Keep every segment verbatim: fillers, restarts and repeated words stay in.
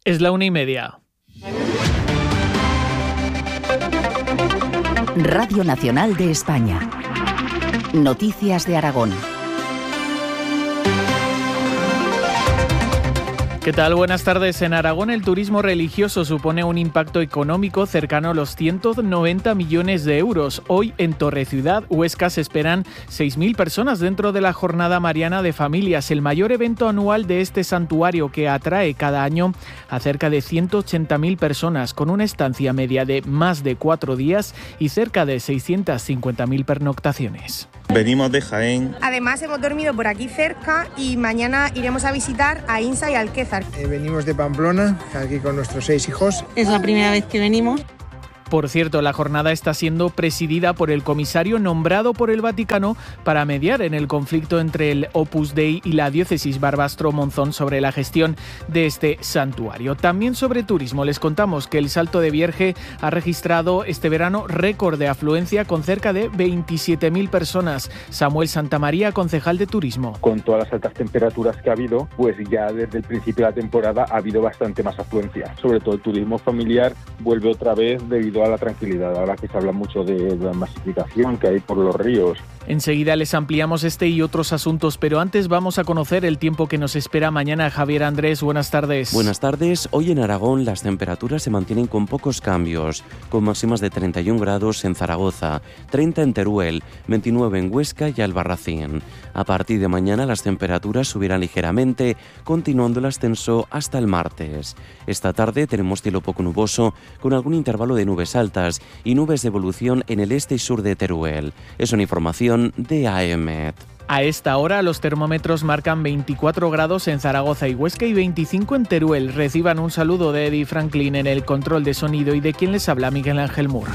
Es la una y media. Radio Nacional de España. Noticias de Aragón. ¿Qué tal? Buenas tardes. En Aragón el turismo religioso supone un impacto económico cercano a los ciento noventa millones de euros. Hoy en Torreciudad, Huesca, se esperan seis mil personas dentro de la Jornada Mariana de Familias, el mayor evento anual de este santuario que atrae cada año a cerca de ciento ochenta mil personas, con una estancia media de más de cuatro días y cerca de seiscientas cincuenta mil pernoctaciones. Venimos de Jaén. Además hemos dormido por aquí cerca y mañana iremos a visitar a Insa y Alquézar. Eh, venimos de Pamplona, aquí con nuestros seis hijos. Es la primera vez que venimos. Por cierto, la jornada está siendo presidida por el comisario nombrado por el Vaticano para mediar en el conflicto entre el Opus Dei y la diócesis Barbastro-Monzón sobre la gestión de este santuario. También sobre turismo les contamos que el Salto de Vierge ha registrado este verano récord de afluencia con cerca de veintisiete mil personas. Samuel Santamaría, concejal de turismo. Con todas las altas temperaturas que ha habido, pues ya desde el principio de la temporada ha habido bastante más afluencia. Sobre todo el turismo familiar vuelve otra vez debido a la tranquilidad, ahora que se habla mucho de la masificación que hay por los ríos. Enseguida les ampliamos este y otros asuntos, pero antes vamos a conocer el tiempo que nos espera mañana. Javier Andrés, buenas tardes. Buenas tardes. Hoy en Aragón las temperaturas se mantienen con pocos cambios, con máximas de treinta y un grados en Zaragoza, treinta en Teruel, veintinueve en Huesca y Albarracín. A partir de mañana las temperaturas subirán ligeramente, continuando el ascenso hasta el martes. Esta tarde tenemos cielo poco nuboso, con algún intervalo de nubes altas y nubes de evolución en el este y sur de Teruel. Es una información de AEMET. A esta hora los termómetros marcan veinticuatro grados en Zaragoza y Huesca y veinticinco en Teruel. Reciban un saludo de Eddie Franklin en el control de sonido y de quien les habla, Miguel Ángel Mur.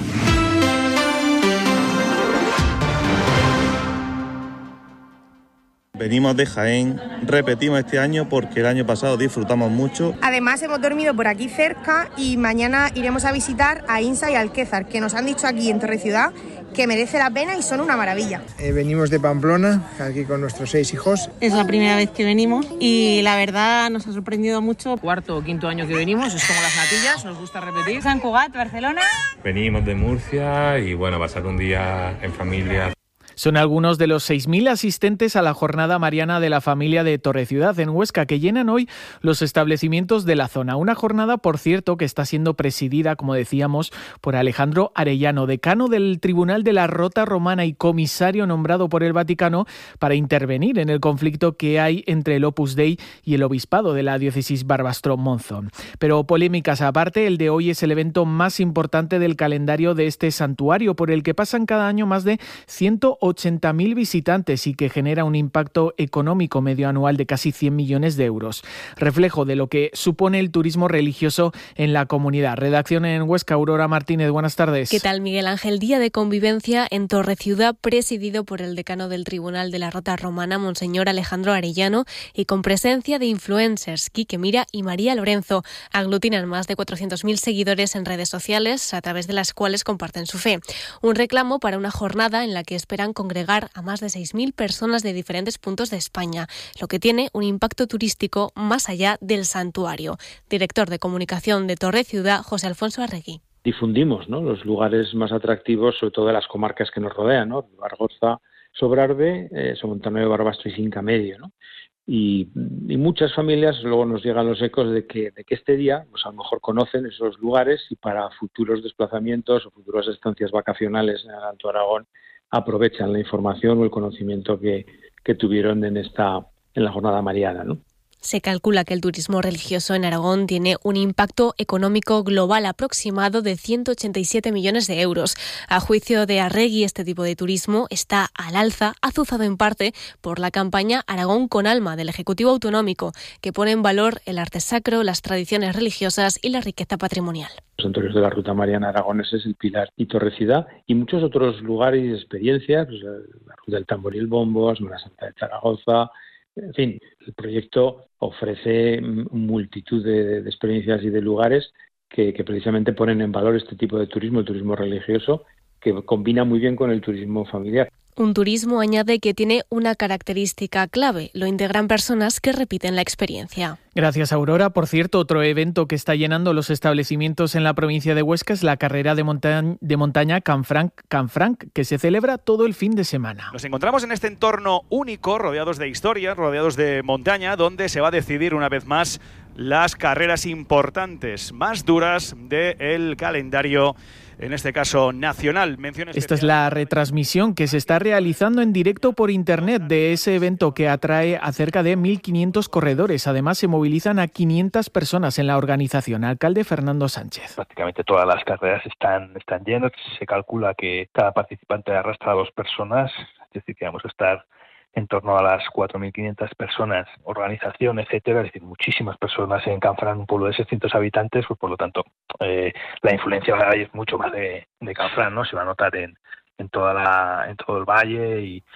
Venimos de Jaén, repetimos este año porque el año pasado disfrutamos mucho. Además hemos dormido por aquí cerca y mañana iremos a visitar a Insa y Alquézar, que nos han dicho aquí en Torreciudad que merece la pena y son una maravilla. Eh, venimos de Pamplona, aquí con nuestros seis hijos. Es la primera vez que venimos y la verdad nos ha sorprendido mucho. Cuarto o quinto año que venimos, es como las natillas, nos gusta repetir. San Cugat, Barcelona. Venimos de Murcia y bueno, pasar un día en familia. Son algunos de los seis mil asistentes a la Jornada Mariana de la Familia de Torreciudad en Huesca que llenan hoy los establecimientos de la zona. Una jornada, por cierto, que está siendo presidida, como decíamos, por Alejandro Arellano, decano del Tribunal de la Rota Romana y comisario nombrado por el Vaticano para intervenir en el conflicto que hay entre el Opus Dei y el obispado de la diócesis Barbastro-Monzón. Pero polémicas aparte, el de hoy es el evento más importante del calendario de este santuario, por el que pasan cada año más de ciento ochenta mil visitantes y que genera un impacto económico medio anual de casi cien millones de euros. Reflejo de lo que supone el turismo religioso en la comunidad. Redacción en Huesca, Aurora Martínez, buenas tardes. ¿Qué tal, Miguel Ángel? Día de convivencia en Torreciudad, presidido por el decano del Tribunal de la Rota Romana, Monseñor Alejandro Arellano, y con presencia de influencers, Quique Mira y María Lorenzo. Aglutinan más de cuatrocientos mil seguidores en redes sociales, a través de las cuales comparten su fe. Un reclamo para una jornada en la que esperan congregar a más de seis mil personas de diferentes puntos de España, lo que tiene un impacto turístico más allá del santuario. Director de Comunicación de Torreciudad, José Alfonso Arregui. Difundimos, ¿no?, los lugares más atractivos, sobre todo de las comarcas que nos rodean, ¿no? Bargoza, Sobrarbe, eh, Somontano, Barbastro y Cinca Medio, ¿no? Y, y muchas familias luego nos llegan los ecos de que, de que este día, pues a lo mejor conocen esos lugares y para futuros desplazamientos o futuras estancias vacacionales en el Alto Aragón aprovechan la información o el conocimiento que, que tuvieron en esta en la jornada mariana, ¿no? Se calcula que el turismo religioso en Aragón tiene un impacto económico global aproximado de ciento ochenta y siete millones de euros. A juicio de Arregui, este tipo de turismo está al alza, azuzado en parte por la campaña Aragón con Alma del Ejecutivo Autonómico, que pone en valor el arte sacro, las tradiciones religiosas y la riqueza patrimonial. Los santuarios de la Ruta Mariana Aragones es el Pilar y Torrecida y muchos otros lugares y experiencias, pues la Ruta del Tambor y el Bombo, la Semana Santa de Zaragoza. En fin, el proyecto ofrece multitud de, de experiencias y de lugares que, que precisamente ponen en valor este tipo de turismo, el turismo religioso, que combina muy bien con el turismo familiar. Un turismo, añade, que tiene una característica clave: lo integran personas que repiten la experiencia. Gracias, Aurora. Por cierto, otro evento que está llenando los establecimientos en la provincia de Huesca es la carrera de, monta- de montaña Canfranc, Canfranc, que se celebra todo el fin de semana. Nos encontramos en este entorno único, rodeados de historia, rodeados de montaña, donde se va a decidir una vez más las carreras importantes, más duras del calendario, en este caso nacional. Mención especial. Esta es la retransmisión que se está realizando en directo por internet de ese evento que atrae a cerca de mil quinientos corredores. Además, se movilizan a quinientas personas en la organización. Alcalde Fernando Sánchez. Prácticamente todas las carreras están, están llenas. Se calcula que cada participante arrastra a dos personas, es decir, que vamos a estar en torno a las cuatro mil quinientas personas, organización, etcétera, es decir, muchísimas personas en Canfranc, un pueblo de seiscientos habitantes, pues por lo tanto eh, la influencia va a ir mucho más de, de Canfranc, ¿no? Se va a notar en, en toda la, en todo el valle y